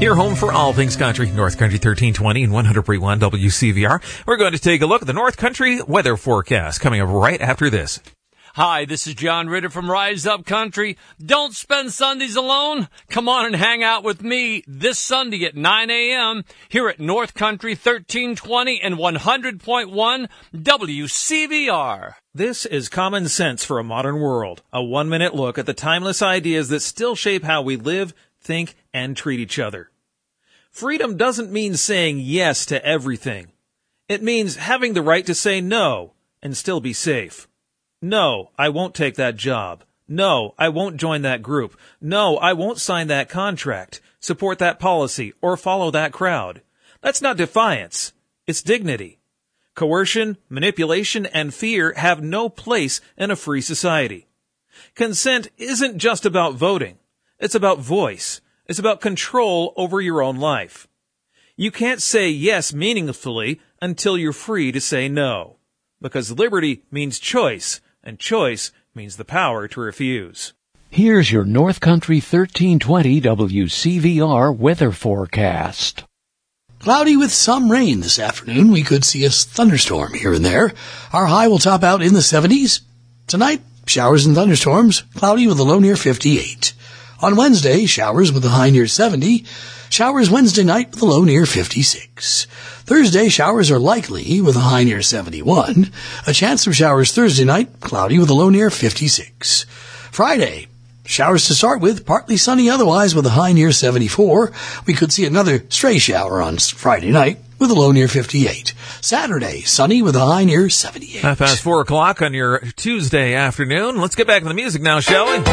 Your home for all things country, North Country 1320 and 100.1 WCVR. We're going to take a look at the North Country weather forecast coming up right after this. Hi, this is John Ritter from Rise Up Country. Don't spend Sundays alone. Come on and hang out with me this Sunday at 9 a.m. here at North Country 1320 and 100.1 WCVR. This is Common Sense for a Modern World, a 1-minute look at the timeless ideas that still shape how we live, think, and treat each other. Freedom doesn't mean saying yes to everything. It means having the right to say no and still be safe. No, I won't take that job. No, I won't join that group. No, I won't sign that contract, support that policy, or follow that crowd. That's not defiance. It's dignity. Coercion, manipulation, and fear have no place in a free society. Consent isn't just about voting. It's about voice. It's about control over your own life. You can't say yes meaningfully until you're free to say no. Because liberty means choice, and choice means the power to refuse. Here's your North Country 1320 WCVR weather forecast. Cloudy with some rain this afternoon. We could see a thunderstorm here and there. Our high will top out in the 70s. Tonight, showers and thunderstorms, cloudy with a low near 58. On Wednesday, showers with a high near 70. Showers Wednesday night with a low near 56. Thursday, showers are likely with a high near 71. A chance of showers Thursday night, cloudy with a low near 56. Friday, showers to start with, partly sunny otherwise with a high near 74. We could see another stray shower on Friday night with a low near 58. Saturday, sunny with a high near 78. Past 4 o'clock on your Tuesday afternoon. Let's get back to the music now, shall we?